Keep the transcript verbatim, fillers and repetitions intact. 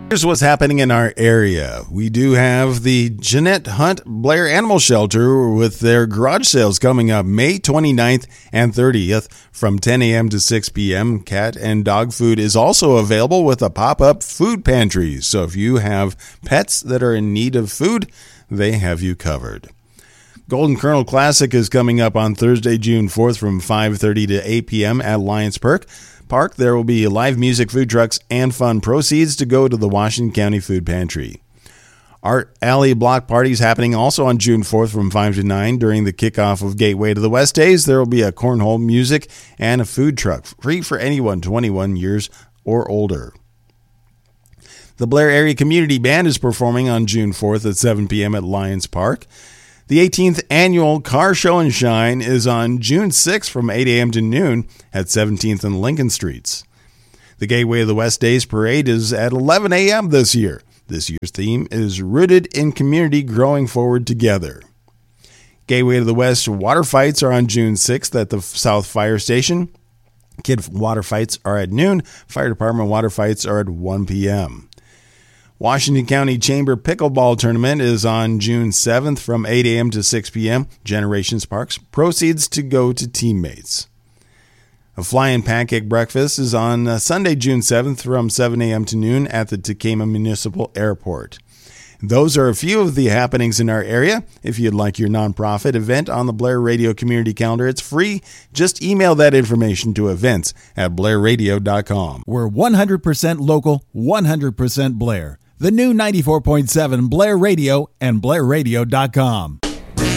Here's what's happening in our area. We do have the Jeanette Hunt Blair Animal Shelter with their garage sales coming up May twenty-ninth and thirtieth from ten a.m. to six p.m. Cat and dog food is also available with a pop-up food pantry. So if you have pets that are in need of food, they have you covered. Golden Kernel Classic is coming up on Thursday, June fourth from five thirty to eight p.m. at Lions Park. Park. There will be live music, food trucks, and fun. Proceeds to go to the Washington County Food Pantry. Art Alley block parties happening also on June fourth from five to nine. During the kickoff of Gateway to the West Days, there will be a cornhole, music, and a food truck, free for anyone twenty-one years or older. The Blair Area Community Band is performing on June fourth at seven p.m. at Lions Park. The eighteenth Annual Car Show and Shine is on June sixth from eight a.m. to noon at seventeenth and Lincoln Streets. The Gateway of the West Days Parade is at eleven a.m. this year. This year's theme is Rooted in Community, Growing Forward Together. Gateway of the West water fights are on June sixth at the South Fire Station. Kid water fights are at noon. Fire Department water fights are at one p.m. Washington County Chamber Pickleball Tournament is on June seventh from eight a.m. to six p.m. Generations Parks. Proceeds to go to teammates. A Flying Pancake Breakfast is on Sunday, June seventh from seven a.m. to noon at the Tekamah Municipal Airport. Those are a few of the happenings in our area. If you'd like your nonprofit event on the Blair Radio Community Calendar, it's free. Just email that information to events at blair radio dot com. We're one hundred percent local, one hundred percent Blair. The new ninety-four point seven Blair Radio and blair radio dot com.